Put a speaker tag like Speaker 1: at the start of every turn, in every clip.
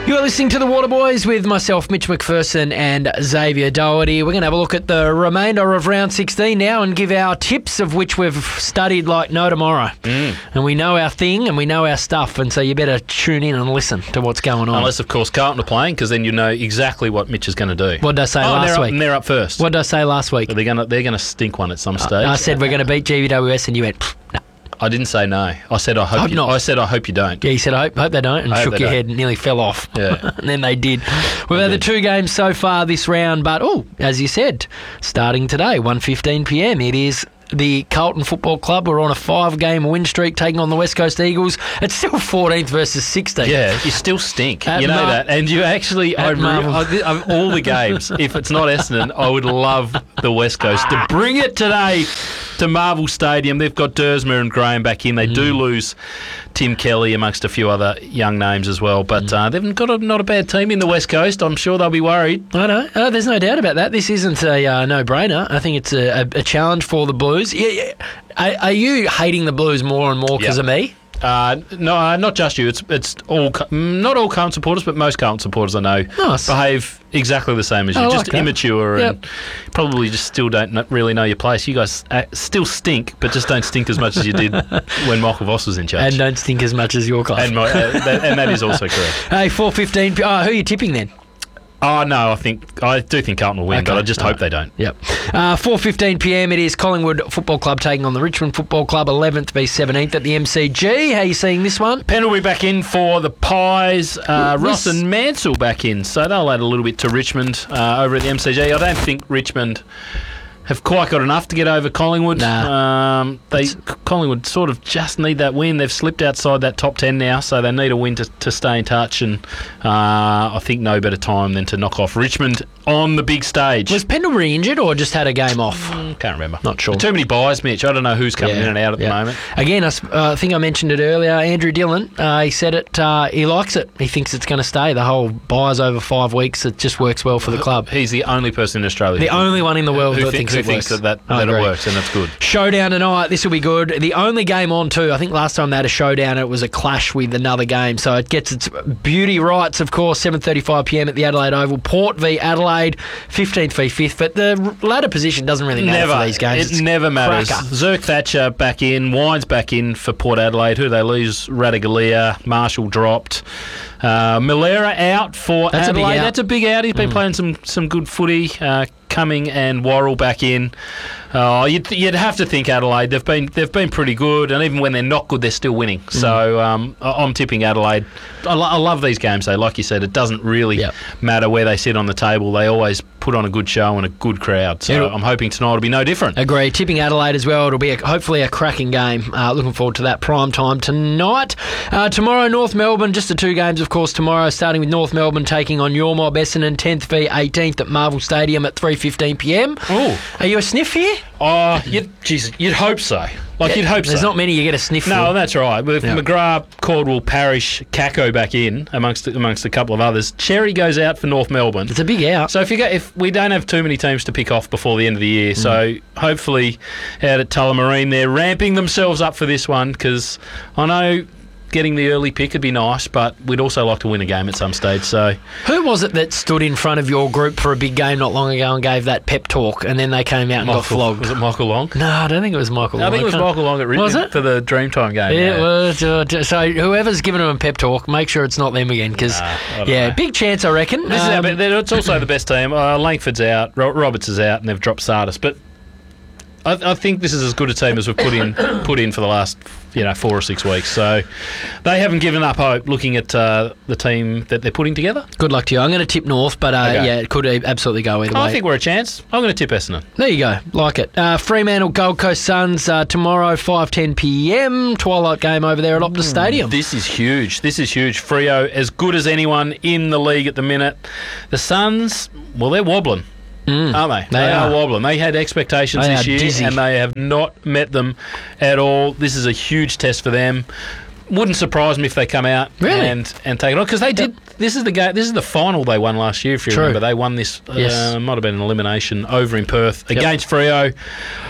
Speaker 1: You're listening to The Waterboys with myself, Mitch McPherson, and Xavier Doherty. We're going to have a look at the remainder of round 16 now and give our tips, of which we've studied like no tomorrow. And we know our thing and we know our stuff, and so you better tune in and listen to what's going on.
Speaker 2: Unless, of course, Carlton are playing, because then you know exactly what Mitch is going to do.
Speaker 1: What did I say last week?
Speaker 2: And they're up first.
Speaker 1: What did I say last week?
Speaker 2: They're going to stink one at some stage.
Speaker 1: I said we're going to beat GWS, and you went, no.
Speaker 2: I didn't say no. I said I hope
Speaker 1: not.
Speaker 2: I said I hope you don't.
Speaker 1: Yeah, you said, I hope they don't, and shook your head and nearly fell off.
Speaker 2: Yeah.
Speaker 1: And then they did. We've had the two games so far this round, but, as you said, starting today, 1:15 p.m, it is the Carlton Football Club. We're on a 5-game win streak, taking on the West Coast Eagles. It's still 14th versus 16th.
Speaker 2: Yeah, you still stink. You know that. And you actually, of all the games, if it's not Essendon, I would love the West Coast to bring it today to Marvel Stadium. They've got Dersmer and Graham back in. They do lose Tim Kelly amongst a few other young names as well. But they've got not a bad team in the West Coast. I'm sure they'll be worried.
Speaker 1: I know. There's no doubt about that. This isn't a no-brainer. I think it's a challenge for the Blues. Yeah. Are you hating the Blues more and more because of me?
Speaker 2: No, not just you. It's all not all Carlton supporters, but most Carlton supporters I know behave exactly the same as you. Just immature and probably just still don't really know your place. You guys still stink, but just don't stink as much as you did when Michael Voss was in charge.
Speaker 1: And don't stink as much as your club.
Speaker 2: And that is also correct.
Speaker 1: Hey, 4:15. Who are you tipping then?
Speaker 2: Oh, no, I do think Carlton will win, but I just hope they don't.
Speaker 1: Yep. 4:15 p.m, it is Collingwood Football Club taking on the Richmond Football Club, 11th v 17th at the MCG. How are you seeing this one?
Speaker 2: Pendlebury back in for the Pies. Ross and Mansell back in, so they'll add a little bit to Richmond over at the MCG. I don't think Richmond have quite got enough to get over Collingwood.
Speaker 1: Nah.
Speaker 2: Collingwood sort of just need that win. They've slipped outside that top 10 now, so they need a win to stay in touch, and I think no better time than to knock off Richmond on the big stage.
Speaker 1: Was Pendlebury injured or just had a game off?
Speaker 2: Can't remember.
Speaker 1: Not sure.
Speaker 2: Too many buys, Mitch. I don't know who's coming in and out at the moment.
Speaker 1: Again, I think I mentioned it earlier, Andrew Dillon, he said it, he likes it. He thinks it's going to stay. The whole buys over 5 weeks, it just works well for the club.
Speaker 2: He's the only person in Australia.
Speaker 1: The only one in the world who thinks
Speaker 2: that it works, and that's good.
Speaker 1: Showdown tonight. This will be good. The only game on too. I think last time they had a showdown, it was a clash with another game, so it gets its beauty rights. Of course, 7:35 p.m. at the Adelaide Oval. Port v Adelaide, 15th v 5th. But the ladder position doesn't really matter for these games.
Speaker 2: It never matters. Zerk Thatcher back in. Wines back in for Port Adelaide. Who they lose? Radigalia. Marshall dropped. Milera out for Adelaide. That's a big out. He's been playing some good footy. Cumming and Worrell back in. You'd have to think Adelaide. They've been pretty good, and even when they're not good, they're still winning. So I'm tipping Adelaide. I love these games, though. Like you said, it doesn't really matter where they sit on the table. They always put on a good show and a good crowd. So I'm hoping tonight will be no different.
Speaker 1: Agree. Tipping Adelaide as well. It'll be hopefully a cracking game. Looking forward to that prime time tonight. Tomorrow, North Melbourne. Just the two games, of course, tomorrow, starting with North Melbourne taking on your mob Essendon, 10th v 18th at Marvel Stadium at 3:15 p.m.
Speaker 2: Oh,
Speaker 1: are you a sniff here?
Speaker 2: You'd hope so. You'd hope so.
Speaker 1: There's not many you get a sniff for.
Speaker 2: No, that's right. With McGrath, Caldwell, Parrish, Kako back in, amongst a couple of others. Cherry goes out for North Melbourne.
Speaker 1: It's a big out.
Speaker 2: So if we don't have too many teams to pick off before the end of the year, so hopefully out at Tullamarine they're ramping themselves up for this one, because I know getting the early pick would be nice, but we'd also like to win a game at some stage. So,
Speaker 1: who was it that stood in front of your group for a big game not long ago and gave that pep talk, and then they came out and got flogged?
Speaker 2: Was it Michael Long?
Speaker 1: No, I don't think it was Michael Long.
Speaker 2: I think it was Michael Long at Richmond for the Dreamtime game.
Speaker 1: Yeah, it was. So whoever's giving them a pep talk, make sure it's not them again, because big chance, I reckon.
Speaker 2: It's also the best team. Langford's out, Roberts is out, and they've dropped Sardis, but I think this is as good a team as we've put in for the last 4 or 6 weeks. So they haven't given up hope looking at the team that they're putting together.
Speaker 1: Good luck to you. I'm going to tip North, but it could absolutely go either way.
Speaker 2: I think we're a chance. I'm going to tip Essendon.
Speaker 1: There you go. Like it. Fremantle Gold Coast Suns tomorrow, 5:10 p.m. Twilight game over there at Optus Stadium.
Speaker 2: This is huge. Freo, as good as anyone in the league at the minute. The Suns, well, they're wobbling. Aren't they? They are wobbling. They had expectations this year, and they have not met them at all. This is a huge test for them. Wouldn't surprise me if they come out and take it on, because they did. This is the game. This is the final they won last year. If you remember, they won this. Might have been an elimination over in Perth against Freo.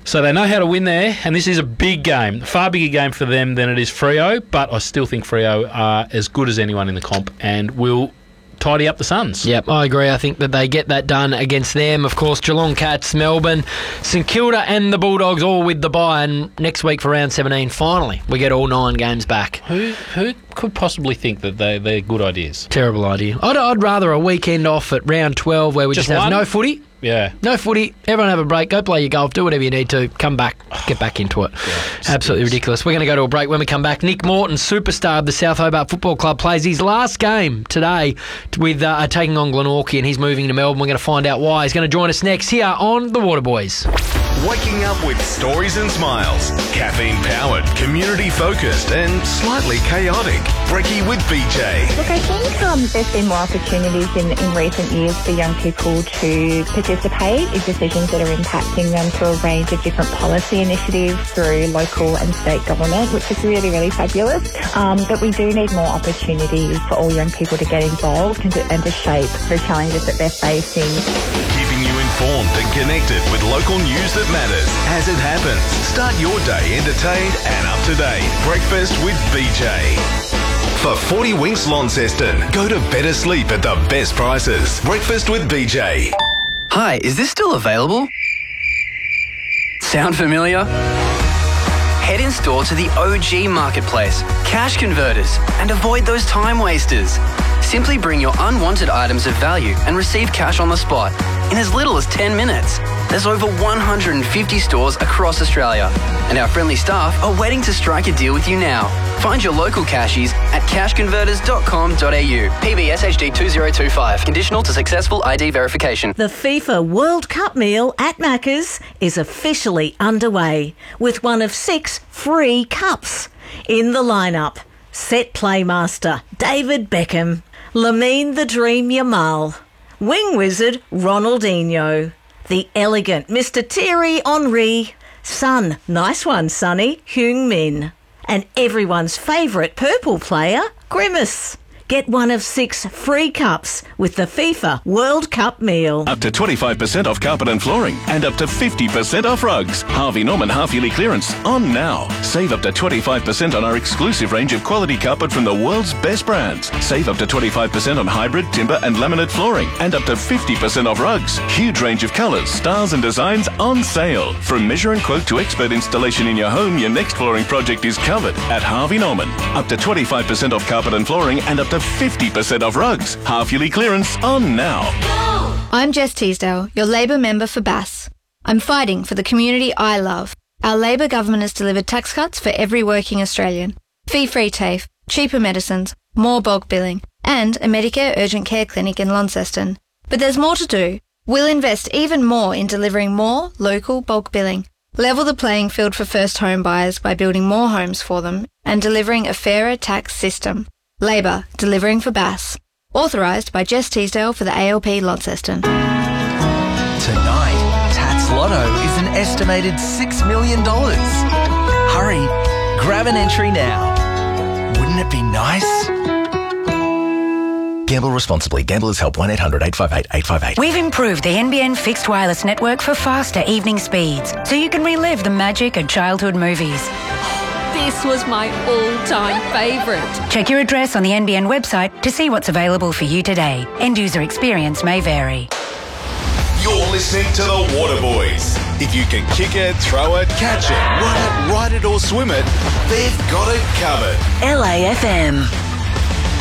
Speaker 2: So they know how to win there, and this is a big game, a far bigger game for them than it is Freo, but I still think Freo are as good as anyone in the comp and will tidy up the Suns.
Speaker 1: Yep, I agree. I think that they get that done against them. Of course, Geelong Cats, Melbourne, St Kilda and the Bulldogs all with the bye, and next week for round 17, finally, we get all 9 games back.
Speaker 2: Who could possibly think that they're good ideas?
Speaker 1: Terrible idea. I'd rather a weekend off at round 12 where we just have no footy.
Speaker 2: Yeah.
Speaker 1: No footy. Everyone have a break. Go play your golf. Do whatever you need to. Come back. Get back into it. Yeah, absolutely ridiculous. We're going to go to a break. When we come back, Nick Morton, superstar of the South Hobart Football Club, plays his last game today with taking on Glenorchy, and he's moving to Melbourne. We're going to find out why. He's going to join us next here on The Waterboys.
Speaker 3: Waking up with stories and smiles. Caffeine-powered, community-focused and slightly chaotic. Brekkie with BJ.
Speaker 4: Look, I think there's been more opportunities in recent years for young people to participate in decisions that are impacting them through a range of different policy initiatives through local and state government, which is really, really fabulous. But we do need more opportunities for all young people to get involved and to shape the challenges that they're facing.
Speaker 3: Keeping you informed and connected with local news that matters as it happens. Start your day entertained and up to date. Breakfast with BJ. For 40 Winks Launceston, go to better sleep at the best prices. Breakfast with BJ.
Speaker 5: Hi, is this still available? Sound familiar? Head in store to the OG Marketplace, Cash Converters, and avoid those time wasters. Simply bring your unwanted items of value and receive cash on the spot in as little as 10 minutes. There's over 150 stores across Australia, and our friendly staff are waiting to strike a deal with you now. Find your local cashies at cashconverters.com.au. PBS HD 2025. Conditional to successful ID verification.
Speaker 6: The FIFA World Cup meal at Macca's is officially underway with one of 6 free cups. In the lineup, set playmaster David Beckham, Lamine the Dream Yamal, wing wizard Ronaldinho, the elegant Mr. Thierry Henry, son, nice one, Sonny, Heung-min, and everyone's favourite purple player, Grimace. Get one of 6 free cups with the FIFA World Cup meal.
Speaker 7: Up to 25% off carpet and flooring and up to 50% off rugs. Harvey Norman half-yearly clearance on now. Save up to 25% on our exclusive range of quality carpet from the world's best brands. Save up to 25% on hybrid, timber and laminate flooring and up to 50% off rugs. Huge range of colours, styles and designs on sale. From measure and quote to expert installation in your home, your next flooring project is covered at Harvey Norman. Up to 25% off carpet and flooring and up to 50% off rugs. Half-yearly clearance on now.
Speaker 8: I'm Jess Teasdale, your Labor member for Bass. I'm fighting for the community I love. Our Labor government has delivered tax cuts for every working Australian. Fee-free TAFE, cheaper medicines, more bulk billing, and a Medicare urgent care clinic in Launceston. But there's more to do. We'll invest even more in delivering more local bulk billing, level the playing field for first home buyers by building more homes for them, and delivering a fairer tax system. Labor, delivering for Bass. Authorised by Jess Teasdale for the ALP Launceston.
Speaker 9: Tonight, Tats Lotto is an estimated $6 million. Hurry, grab an entry now. Wouldn't it be nice? Gamble responsibly. Gamblers Help 1-800-858-858.
Speaker 10: We've improved the NBN fixed wireless network for faster evening speeds, so you can relive the magic of childhood movies.
Speaker 11: This was my all-time favourite.
Speaker 10: Check your address on the NBN website to see what's available for you today. End user experience may vary.
Speaker 3: You're listening to the Waterboys. If you can kick it, throw it, catch it, run it, ride it or swim it, they've got it covered.
Speaker 10: LAFM.